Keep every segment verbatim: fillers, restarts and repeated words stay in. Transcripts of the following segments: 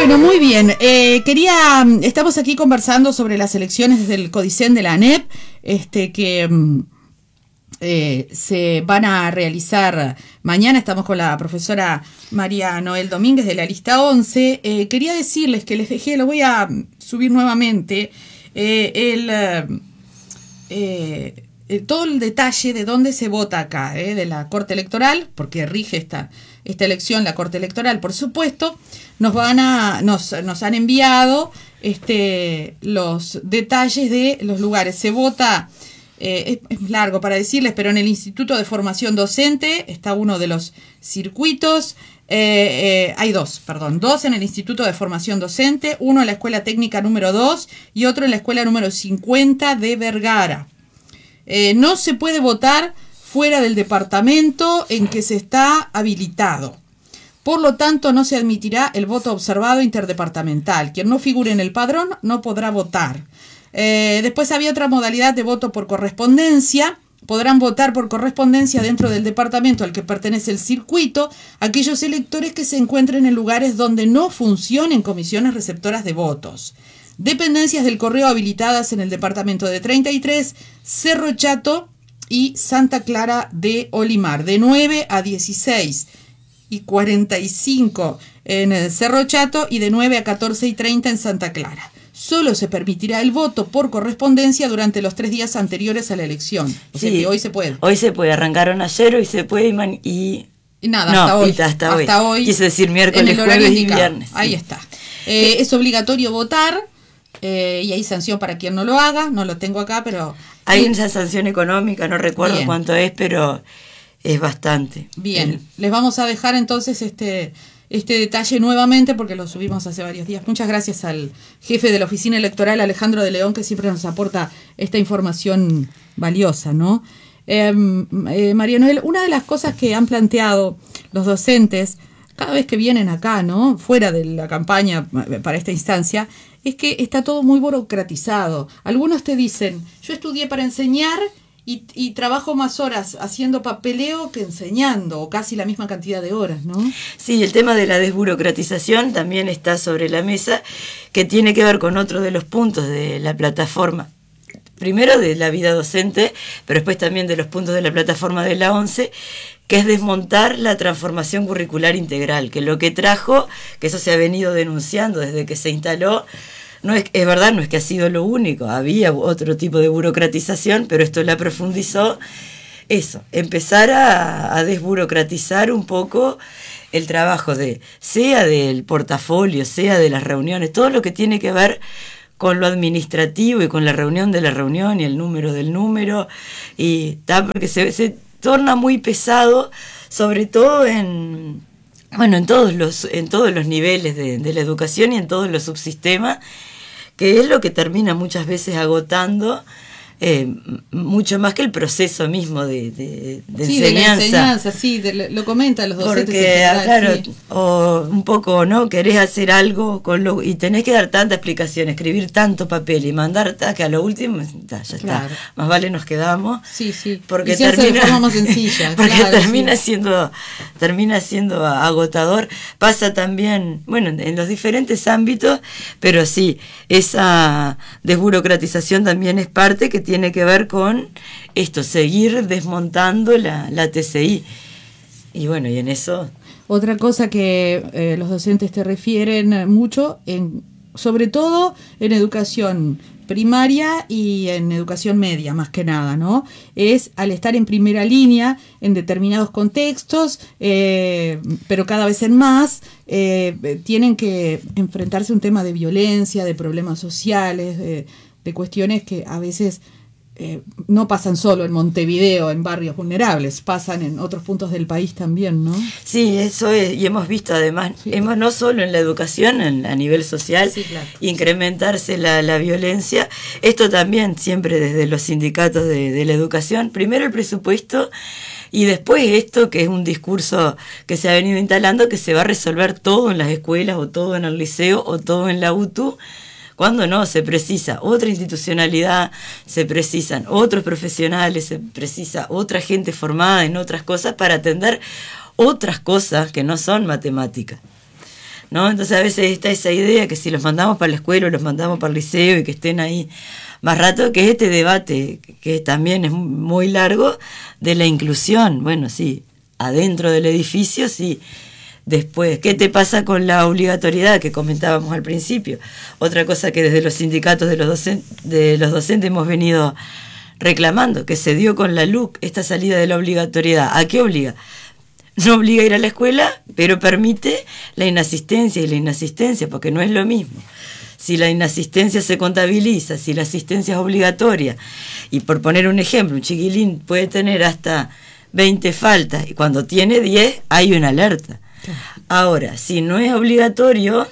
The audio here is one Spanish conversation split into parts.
Bueno, muy bien. Eh, quería, estamos aquí conversando sobre las elecciones desde el Codicen de la ANEP, este, que eh, se van a realizar mañana. Estamos con la profesora María Noel Domínguez de la lista once. Eh, quería decirles que les dejé, lo voy a subir nuevamente, eh, el... Eh, Eh, todo el detalle de dónde se vota acá, eh, de la Corte Electoral, porque rige esta, esta elección la Corte Electoral, por supuesto. Nos van a, nos, nos han enviado este, los detalles de los lugares. Se vota, eh, es, es largo para decirles, pero en el Instituto de Formación Docente está uno de los circuitos. Eh, eh, hay dos, perdón, dos en el Instituto de Formación Docente, uno en la Escuela Técnica número dos y otro en la Escuela número cincuenta de Vergara. Eh, no se puede votar fuera del departamento en que se está habilitado. Por lo tanto, no se admitirá el voto observado interdepartamental. Quien no figure en el padrón no podrá votar. Eh, después había otra modalidad de voto por correspondencia. Podrán votar por correspondencia dentro del departamento al que pertenece el circuito aquellos electores que se encuentren en lugares donde no funcionen comisiones receptoras de votos. Dependencias del correo habilitadas en el departamento de treinta y tres, Cerro Chato y Santa Clara de Olimar, de nueve a dieciséis y cuarenta y cinco en el Cerro Chato y de nueve a catorce y treinta en Santa Clara. Solo se permitirá el voto por correspondencia durante los tres días anteriores a la elección. O sea sí, que hoy se puede. Hoy se puede, arrancaron ayer, hoy se puede y... Man, y... y nada, no, hasta hoy. Hasta, hasta hoy. hoy. Quise decir miércoles, jueves y viernes. Ahí sí. está. Eh, es obligatorio votar. Eh, y hay sanción para quien no lo haga, no lo tengo acá, pero... Hay una sanción económica, no recuerdo bien. cuánto es, pero es bastante. Bien, El... les vamos a dejar entonces este, este detalle nuevamente porque lo subimos hace varios días. Muchas gracias al jefe de la oficina electoral, Alejandro de León, que siempre nos aporta esta información valiosa, ¿no? Eh, eh, María Noel, una de las cosas que han planteado los docentes cada vez que vienen acá, ¿no? Fuera de la campaña para esta instancia, es que está todo muy burocratizado. Algunos te dicen, yo estudié para enseñar y, y trabajo más horas haciendo papeleo que enseñando, o casi la misma cantidad de horas, ¿no? Sí, el tema de la desburocratización también está sobre la mesa, que tiene que ver con otro de los puntos de la plataforma. Primero de la vida docente, pero después también de los puntos de la plataforma de la ONCE, que es desmontar la transformación curricular integral, que lo que trajo, que eso se ha venido denunciando desde que se instaló, no es, es verdad, no es que ha sido lo único, había otro tipo de burocratización, pero esto la profundizó, eso, empezar a, a desburocratizar un poco el trabajo de, sea del portafolio, sea de las reuniones, todo lo que tiene que ver con lo administrativo y con la reunión de la reunión y el número del número, y ta, porque se, se torna muy pesado, sobre todo en, bueno, en todos los, en todos los niveles de, de la educación y en todos los subsistemas, que es lo que termina muchas veces agotando Eh, mucho más que el proceso mismo de, de, de sí, enseñanza. de la enseñanza, sí, de, lo comentan los docentes. Porque, general, claro, sí. o un poco, ¿no? Querés hacer algo con lo, y tenés que dar tanta explicación, escribir tanto papel y mandar, ta, que a lo último, ta, ya claro. está, más vale nos quedamos. Sí, sí. Porque y se termina, hace de forma más sencilla. porque claro, termina sí. siendo, termina siendo agotador. Pasa también, bueno, en los diferentes ámbitos, pero sí, esa desburocratización también es parte que tiene que ver con esto, seguir desmontando la, la T C I. Y bueno, y en eso... Otra cosa que eh, los docentes te refieren mucho, en, sobre todo en educación primaria y en educación media, más que nada, ¿no? Es al estar en primera línea en determinados contextos, eh, pero cada vez en más, eh, tienen que enfrentarse a un tema de violencia, de problemas sociales, de, de cuestiones que a veces... Eh, no pasan solo en Montevideo, en barrios vulnerables, pasan en otros puntos del país también, ¿no? Sí, eso es, y hemos visto además, sí. hemos no solo en la educación, en, a nivel social, sí, claro. incrementarse la, la violencia, esto también siempre desde los sindicatos de, de la educación, primero el presupuesto y después esto que es un discurso que se ha venido instalando, que se va a resolver todo en las escuelas o todo en el liceo o todo en la U T U, cuando no, se precisa otra institucionalidad, se precisan otros profesionales, se precisa otra gente formada en otras cosas para atender otras cosas que no son matemáticas. ¿no? Entonces a veces está esa idea que si los mandamos para la escuela o los mandamos para el liceo y que estén ahí más rato, que es este debate, que también es muy largo, de la inclusión. Bueno, sí, adentro del edificio, sí. Después, ¿qué te pasa con la obligatoriedad que comentábamos al principio? Otra cosa que desde los sindicatos de los, docen- de los docentes hemos venido reclamando, que se dio con la L U C, esta salida de la obligatoriedad. ¿A qué obliga? No obliga a ir a la escuela, pero permite la inasistencia y la inasistencia, porque no es lo mismo. Si la inasistencia se contabiliza, si la asistencia es obligatoria, y por poner un ejemplo, un chiquilín puede tener hasta veinte faltas, y cuando tiene diez hay una alerta. Ahora, si no es obligatorio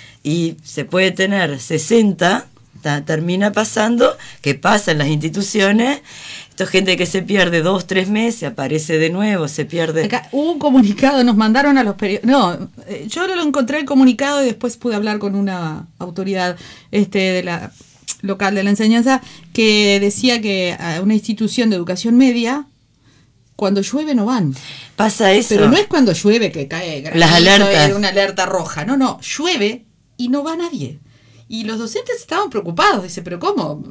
y se puede tener sesenta, ta, termina pasando, que pasa en las instituciones, esto es gente que se pierde dos, tres meses, aparece de nuevo, se pierde... Acá hubo un comunicado, nos mandaron a los periodistas, no, eh, yo lo encontré el comunicado y después pude hablar con una autoridad este de la local de la enseñanza que decía que a una institución de educación media, cuando llueve no van. Pasa eso. Pero no es cuando llueve que cae granizo, las alertas. Una alerta roja. No, no, llueve y no va nadie. Y los docentes estaban preocupados. Dice, pero ¿cómo?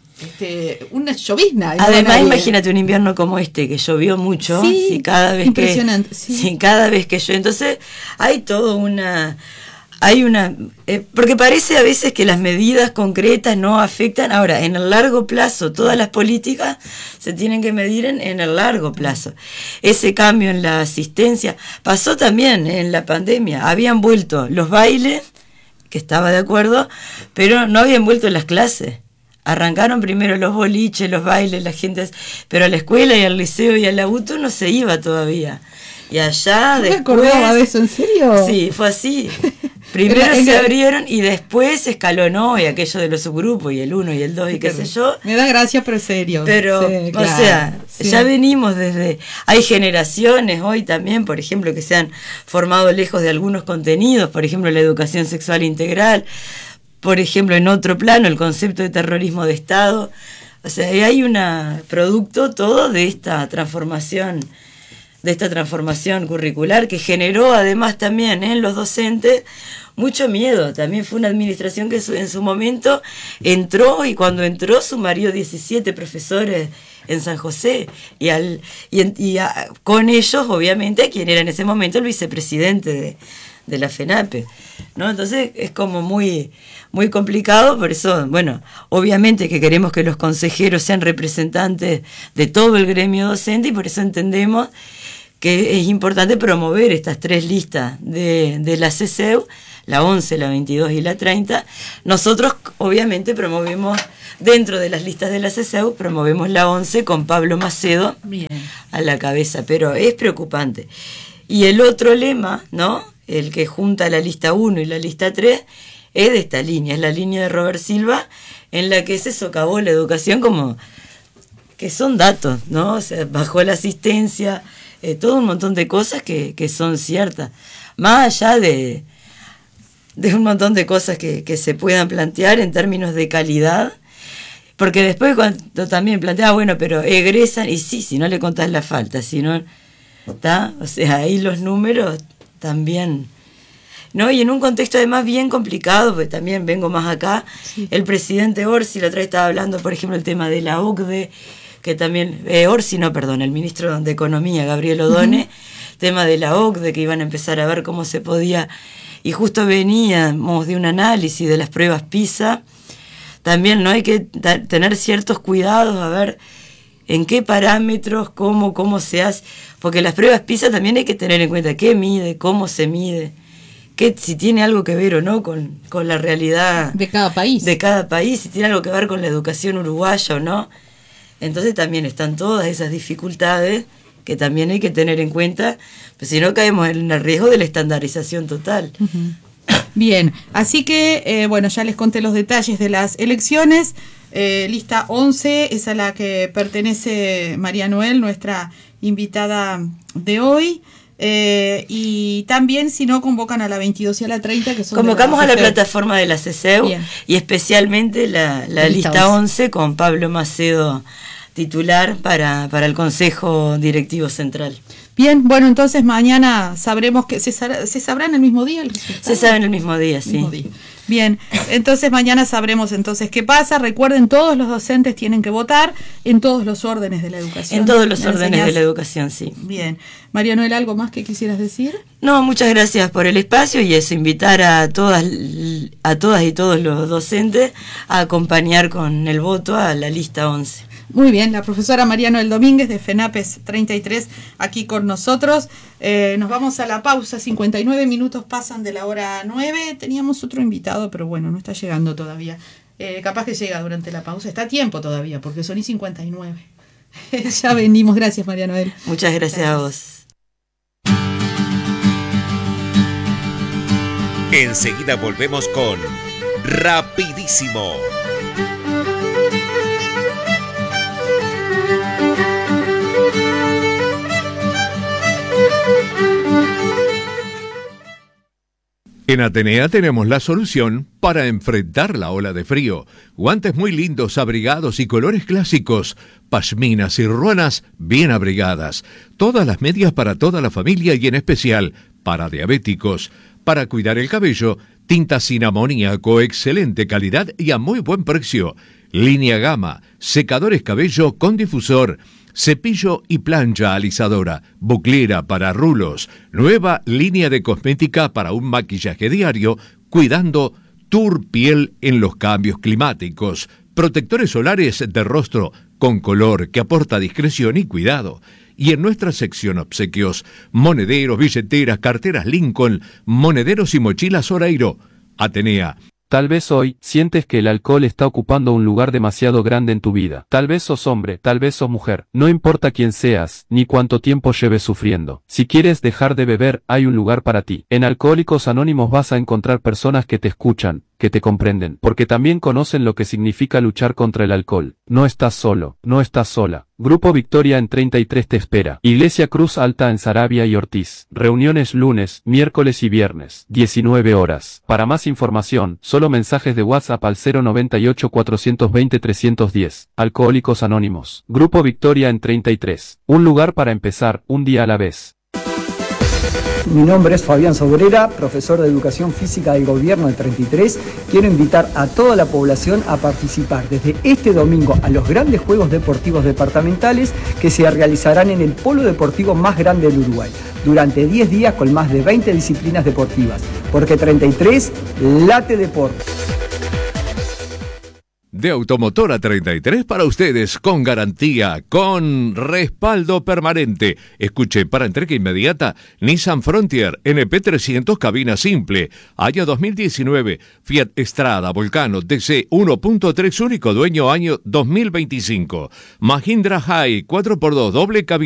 Este, una llovizna. No Además, imagínate un invierno como este, que llovió mucho. Sí, sí, cada vez impresionante. Que, sí. sí, cada vez que llueve. Entonces, hay todo una... Hay una, eh, porque parece a veces que las medidas concretas no afectan. Ahora, en el largo plazo, todas las políticas se tienen que medir en, en el largo plazo. Ese cambio en la asistencia pasó también en la pandemia. Habían vuelto los bailes, que estaba de acuerdo, pero no habían vuelto las clases. Arrancaron primero los boliches, los bailes, la gente, pero a la escuela y al liceo y a la U T U no se iba todavía. Y allá ¿No después... me acordaba de eso? ¿En serio? Sí, fue así. Primero en la, en se la, abrieron y después se escalonó y aquello de los subgrupos y el uno y el dos y qué sé yo. Me da gracia, pero serio. Pero, sí, o claro, sea, sí. ya venimos desde... Hay generaciones hoy también, por ejemplo, que se han formado lejos de algunos contenidos, por ejemplo, la educación sexual integral, por ejemplo, en otro plano, el concepto de terrorismo de Estado. O sea, hay un producto todo de esta transformación de esta transformación curricular que generó además también en los docentes mucho miedo. También fue una administración que en su momento entró y cuando entró sumarió diecisiete profesores en San José y, al, y, y a, con ellos obviamente quien era en ese momento el vicepresidente de, de la FENAPE, ¿no? Entonces es como muy, muy complicado, por eso, bueno, obviamente que queremos que los consejeros sean representantes de todo el gremio docente y por eso entendemos que es importante promover estas tres listas de, de la C C E U, la once, la veintidós y la treinta. Nosotros obviamente promovemos, dentro de las listas de la C C E U, promovemos la once con Pablo Macedo Bien. a la cabeza, pero es preocupante. Y el otro lema, ¿no?, el que junta la lista uno y la lista tres, es de esta línea, es la línea de Robert Silva, en la que se socavó la educación como que son datos, ¿no? O sea, bajó la asistencia, eh, todo un montón de cosas que, que son ciertas, más allá de, de un montón de cosas que, que se puedan plantear en términos de calidad, porque después cuando también planteaba, bueno, pero egresan, y sí, si no le contás la falta, si no, ¿está? O sea, ahí los números también, ¿no? Y en un contexto además bien complicado, porque también vengo más acá, sí. El presidente Orsi, la otra vez estaba hablando, por ejemplo, el tema de la O C D E, que también, eh, Orsi no, perdón, el ministro de Economía, Gabriel Odone, uh-huh. tema de la O C D E, que iban a empezar a ver cómo se podía, y justo veníamos de un análisis de las pruebas PISA, también no hay que t- tener ciertos cuidados, a ver en qué parámetros, cómo, cómo se hace, porque las pruebas PISA también hay que tener en cuenta qué mide, cómo se mide, qué, si tiene algo que ver o no con, con la realidad de cada país, de cada país, si tiene algo que ver con la educación uruguaya o no. Entonces también están todas esas dificultades que también hay que tener en cuenta, pues si no caemos en el riesgo de la estandarización total. Uh-huh. Bien, así que, eh, bueno, ya les conté los detalles de las elecciones. Eh, lista once es a la que pertenece María Noel, nuestra invitada de hoy. Eh, y también, si no, convocan a la veintidós y a la treinta, que son convocamos la a la plataforma de la C C E U. Bien. Y especialmente la, la, la lista, lista once con Pablo Macedo titular para, para el Consejo Directivo Central. Bien, bueno, entonces mañana sabremos que se, se sabrá en el mismo día el resultado. Se sabe en el mismo día, sí. Mismo día. Bien, entonces mañana sabremos entonces qué pasa. Recuerden, todos los docentes tienen que votar en todos los órdenes de la educación. En todos los órdenes enseñanza. de la educación, sí. Bien. María Noel, ¿algo más que quisieras decir? No, muchas gracias por el espacio y eso, invitar a todas, a todas y todos los docentes a acompañar con el voto a la lista once. Muy bien, la profesora María Noel Domínguez de FENAPES treinta y tres aquí con nosotros. Eh, nos vamos a la pausa, cincuenta y nueve minutos pasan de la hora nueve. Teníamos otro invitado, pero bueno, no está llegando todavía. Eh, capaz que llega durante la pausa. Está a tiempo todavía, porque son y cincuenta y nueve. Ya venimos, gracias María Noel. Muchas gracias, gracias a vos. Enseguida volvemos con Rapidísimo. En Atenea tenemos la solución para enfrentar la ola de frío. Guantes muy lindos, abrigados y colores clásicos. Pashminas y ruanas bien abrigadas. Todas las medias para toda la familia y en especial para diabéticos. Para cuidar el cabello, tinta sin amoníaco, excelente calidad y a muy buen precio. Línea Gama, secadores cabello con difusor. Cepillo y plancha alisadora, buclera para rulos, nueva línea de cosmética para un maquillaje diario, cuidando tu piel en los cambios climáticos, protectores solares de rostro con color que aporta discreción y cuidado. Y en nuestra sección obsequios, monederos, billeteras, carteras Lincoln, monederos y mochilas Oreiro. Atenea. Tal vez hoy sientes que el alcohol está ocupando un lugar demasiado grande en tu vida. Tal vez sos hombre, tal vez sos mujer. No importa quién seas, ni cuánto tiempo lleves sufriendo. Si quieres dejar de beber, hay un lugar para ti. En Alcohólicos Anónimos vas a encontrar personas que te escuchan, que te comprenden, porque también conocen lo que significa luchar contra el alcohol. No estás solo, no estás sola. Grupo Victoria en treinta y tres te espera. Iglesia Cruz Alta en Saravia y Ortiz. Reuniones lunes, miércoles y viernes, diecinueve horas. Para más información, solo mensajes de WhatsApp al cero noventa y ocho, cuatrocientos veinte, trescientos diez. Alcohólicos Anónimos. Grupo Victoria en treinta y tres. Un lugar para empezar, un día a la vez. Mi nombre es Fabián Sobrera, profesor de Educación Física del Gobierno del treinta y tres. Quiero invitar a toda la población a participar desde este domingo a los grandes Juegos Deportivos Departamentales que se realizarán en el polo deportivo más grande del Uruguay, durante diez días con más de veinte disciplinas deportivas, porque treinta y tres late deporte. De Automotora treinta y tres para ustedes, con garantía, con respaldo permanente. Escuche, para entrega inmediata, Nissan Frontier N P trescientos cabina simple, año dos mil diecinueve, Fiat Strada Volcano D C uno punto tres único dueño año dos mil veinticinco, Mahindra High cuatro por dos doble cabina.